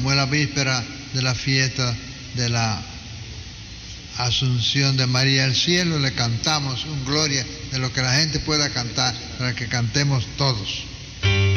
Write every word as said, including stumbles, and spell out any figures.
como es la víspera de la fiesta de la Asunción de María al cielo, le cantamos un gloria de lo que la gente pueda cantar, para que cantemos todos.